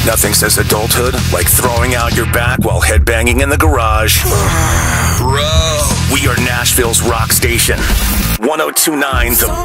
Nothing says adulthood like throwing out your back while headbanging in the garage. Bro. We are Nashville's rock station. 1029 The